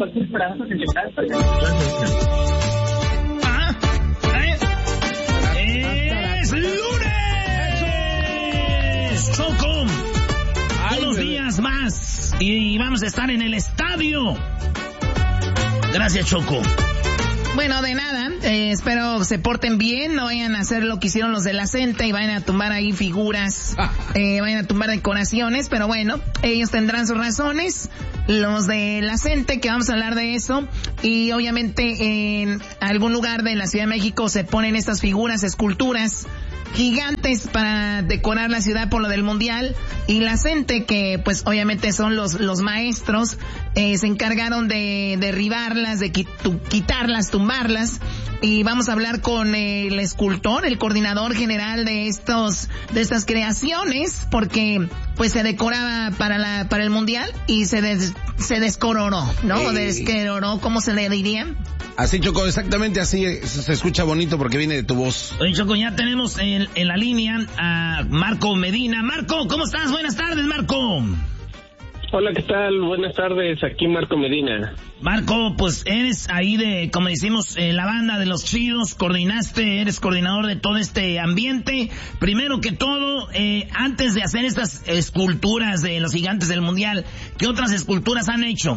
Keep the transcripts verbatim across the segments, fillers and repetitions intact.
Ah, ¿eh? ¡Es lunes! ¡Choco! Unos días más y vamos a estar en el estadio. Gracias, Choco. Bueno, de nada, eh, espero se porten bien, no vayan a hacer lo que hicieron los de la Centa y vayan a tumbar ahí figuras, eh, vayan a tumbar decoraciones, pero bueno, ellos tendrán sus razones, los de la Centa, que vamos a hablar de eso, y obviamente en algún lugar de la Ciudad de México se ponen estas figuras, esculturas gigantes para decorar la ciudad por lo del mundial, y la gente que pues obviamente son los los maestros eh, se encargaron de derribarlas, de quit- quitarlas, tumbarlas, y vamos a hablar con el escultor, el coordinador general de estos de estas creaciones, porque pues se decoraba para la para el mundial y se des, se descoronó, ¿no? Eh. O desqueronó, ¿cómo se le diría? Así, Choco, exactamente así, se, se escucha bonito porque viene de tu voz. Oye, Choco, ya tenemos en, en la línea a Marco Medina. Marco, ¿cómo estás? Buenas tardes, Marco. Hola, ¿qué tal? Buenas tardes, aquí Marco Medina. Marco, pues eres ahí de, como decimos, eh, la banda de los chidos, coordinaste, eres coordinador de todo este ambiente. Primero que todo, eh, antes de hacer estas esculturas de los gigantes del mundial, ¿qué otras esculturas han hecho?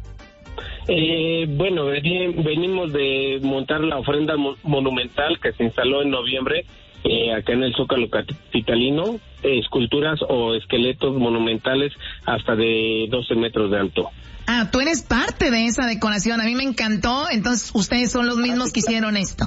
Eh, bueno, veni- venimos de montar la ofrenda mo- monumental que se instaló en noviembre eh, acá en el Zócalo capitalino, eh, esculturas o esqueletos monumentales hasta de doce metros de alto. Ah, tú eres parte de esa decoración, a mí me encantó, entonces ustedes son los mismos que hicieron esto.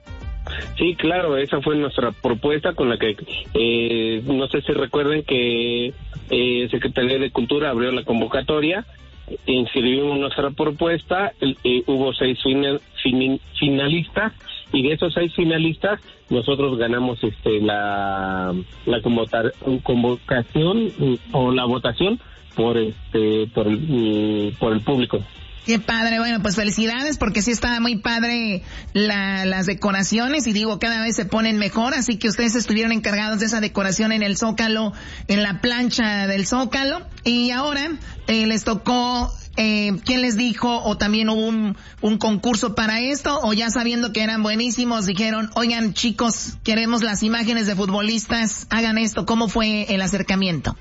Sí, claro, esa fue nuestra propuesta con la que, eh, no sé si recuerden que eh, Secretaría de Cultura abrió la convocatoria, inscribimos nuestra propuesta, eh, hubo seis final, fin, finalistas, y de esos seis finalistas nosotros ganamos este la la convoca, convocación o la votación por este por el, por el público. Qué padre, bueno, pues felicidades porque sí está muy padre la, las decoraciones y digo, cada vez se ponen mejor, así que ustedes estuvieron encargados de esa decoración en el Zócalo, en la plancha del Zócalo, y ahora eh, les tocó, eh, ¿quién les dijo? ¿O también hubo un, un concurso para esto? ¿O ya sabiendo que eran buenísimos dijeron, oigan chicos, queremos las imágenes de futbolistas, hagan esto? ¿Cómo fue el acercamiento?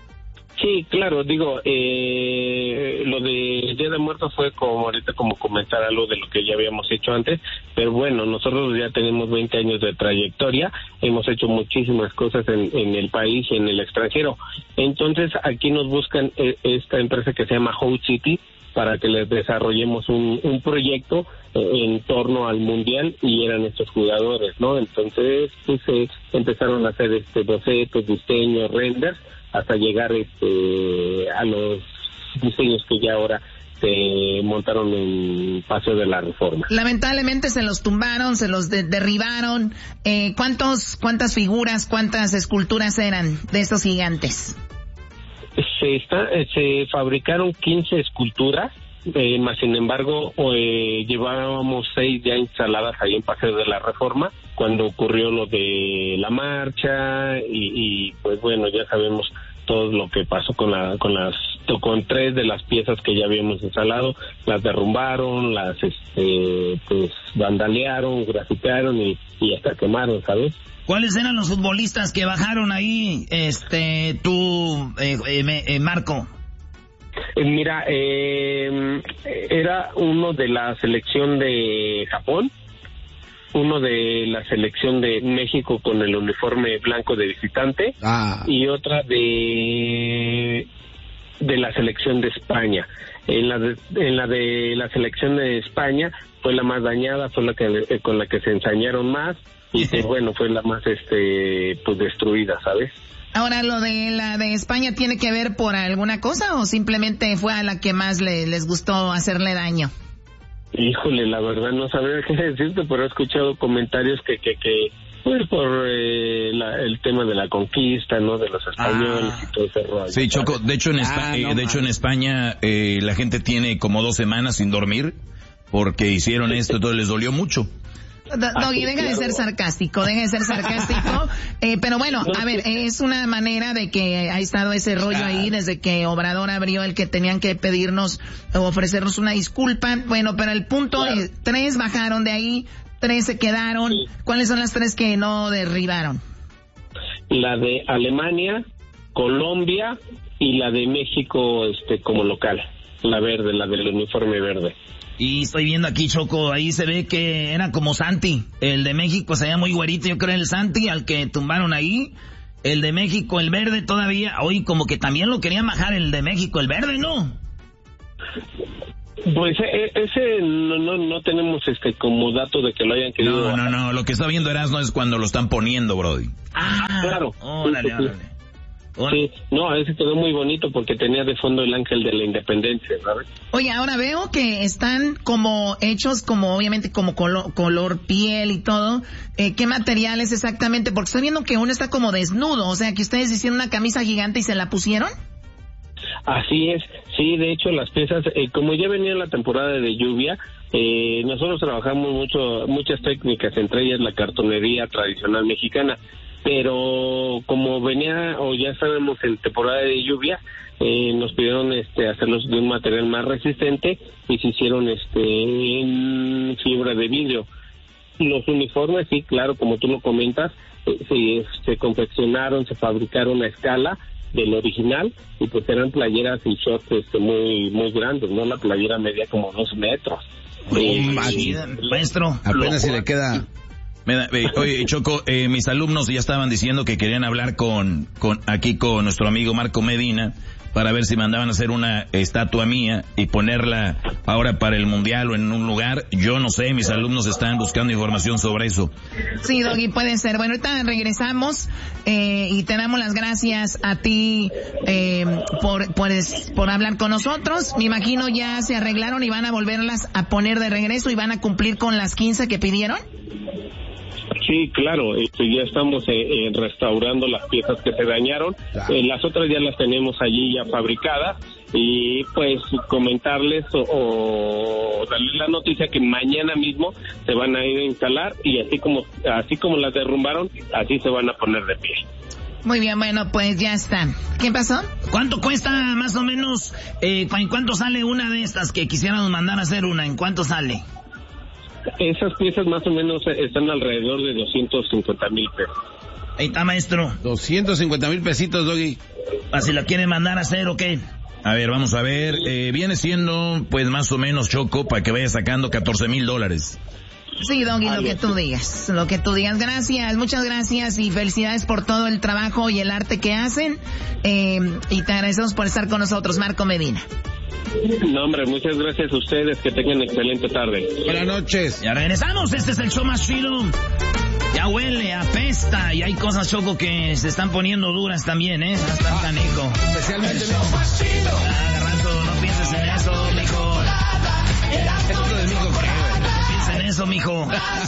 Sí, claro, digo, eh, lo de Día de Muertos fue como ahorita como comentar algo de lo que ya habíamos hecho antes, pero bueno, nosotros ya tenemos veinte años de trayectoria, hemos hecho muchísimas cosas en, en el país y en el extranjero, entonces aquí nos buscan eh, esta empresa que se llama Hout City para que les desarrollemos un, un proyecto eh, en torno al mundial y eran estos jugadores, ¿no? Entonces pues eh, empezaron a hacer este bocetos, diseños, renders, hasta llegar este a los diseños que ya ahora se montaron en Paseo de la Reforma. Lamentablemente se los tumbaron, se los de- derribaron. Eh, ¿cuántos, cuántas figuras, cuántas esculturas eran de estos gigantes? Se está, eh, se fabricaron quince esculturas, eh, más sin embargo eh, llevábamos seis ya instaladas ahí en Paseo de la Reforma cuando ocurrió lo de la marcha y, y pues bueno, ya sabemos todo lo que pasó con la con las con tres de las piezas que ya habíamos instalado, las derrumbaron, las este pues vandalearon, grafitearon y, y hasta quemaron, ¿sabes? ¿Cuáles eran los futbolistas que bajaron ahí, este, tú, eh, eh, eh, Marco? Eh, mira, eh, era uno de la selección de Japón, uno de la selección de México con el uniforme blanco de visitante Ah. y otra de de la selección de España. En la de, en la de la selección de España fue la más dañada, fue la que eh, con la que se ensañaron más y que bueno, fue la más este pues destruida, ¿sabes? Ahora, ¿lo de la de España tiene que ver por alguna cosa o simplemente fue a la que más le, les gustó hacerle daño? Híjole, la verdad no sabría qué decirte, pero he escuchado comentarios que que que pues por eh, la, el tema de la conquista, ¿no? De los españoles Ah. y todo ese rollo. Sí, Choco, de hecho en, Espa- Ah, no, eh, de hecho en España eh, la gente tiene como dos semanas sin dormir porque hicieron esto, entonces les dolió mucho. Doggy, deja de ser sarcástico, deja de ser sarcástico. Eh, pero bueno, a ver, es una manera de que ha estado ese rollo ahí desde que Obrador abrió el que tenían que pedirnos o ofrecernos una disculpa. Bueno, pero el punto es, tres bajaron de ahí, tres se quedaron. ¿Cuáles son las tres que no derribaron? La de Alemania, Colombia y la de México, este, como local. La verde, la del uniforme verde. Y estoy viendo aquí, Choco, ahí se ve que era como Santi. El de México se veía muy güerito, yo creo el Santi, al que tumbaron ahí. El de México, el verde todavía, hoy como que también lo querían bajar el de México, el verde, ¿no? Pues eh, ese no, no no tenemos este como dato de que lo hayan querido. No, no, no, lo que está viendo Erasmo es cuando lo están poniendo, brody. Ah, claro. Órale, sí, sí, órale. Sí, no, ese quedó muy bonito porque tenía de fondo el ángel de la independencia, ¿sabes? Oye, ahora veo que están como hechos como, obviamente, como color, color piel y todo. Eh, ¿Qué material es exactamente? Porque estoy viendo que uno está como desnudo, o sea, que ustedes hicieron una camisa gigante y se la pusieron. Así es, sí, de hecho las piezas, eh, como ya venía la temporada de lluvia, eh, nosotros trabajamos mucho, muchas técnicas, entre ellas la cartonería tradicional mexicana. Pero como venía o ya estábamos en temporada de lluvia, eh, nos pidieron este hacerlos de un material más resistente y se hicieron este en fibra de vidrio. Los uniformes, sí, claro, como tú lo comentas, eh, se, se confeccionaron, se fabricaron a escala del original y pues eran playeras y shorts este, muy muy grandes, ¿no? La playera medía como dos metros. Oye, Eh, maestro. Apenas si le queda... Me da- eh, oye, Choco, eh, mis alumnos ya estaban diciendo que querían hablar con, con aquí con nuestro amigo Marco Medina para ver si mandaban a hacer una estatua mía y ponerla ahora para el mundial o en un lugar. Yo no sé, mis alumnos están buscando información sobre eso. Sí, Doggy, puede ser. Bueno, ahorita regresamos eh, y te damos las gracias a ti eh, por, por, es- por hablar con nosotros. Me imagino ya se arreglaron y van a volverlas a poner de regreso y van a cumplir con las quince que pidieron. Sí, claro, este, ya estamos eh, eh, restaurando las piezas que se dañaron, Claro. eh, las otras ya las tenemos allí ya fabricadas y pues comentarles o, o darles la noticia que mañana mismo se van a ir a instalar y así como así como las derrumbaron, así se van a poner de pie. Muy bien, bueno, pues ya está. ¿Qué pasó? ¿Cuánto cuesta más o menos, eh, en cuánto sale una de estas que quisiéramos mandar a hacer una? ¿En cuánto sale? Esas piezas más o menos eh, están alrededor de doscientos cincuenta mil pesos. Ahí está, maestro. doscientos cincuenta mil pesitos, Doggy. ¿Así la quieren mandar a hacer o qué? A ver, vamos a ver, eh, viene siendo pues más o menos, Choco, para que vaya sacando catorce mil dólares. Sí, Doggy, lo que tú digas, lo que tú digas. Gracias, muchas gracias y felicidades por todo el trabajo y el arte que hacen. Eh, y te agradecemos por estar con nosotros, Marco Medina. No, hombre, muchas gracias a ustedes, que tengan excelente tarde. Buenas noches. Ya regresamos, este es el show más chido. Ya huele, apesta y hay cosas, Choco, que se están poniendo duras también, ¿eh? Ya están canijo. Especialmente... Ah, Garbanzo, no pienses en eso, mijo. Esto de mijo, No pienses en eso, mijo.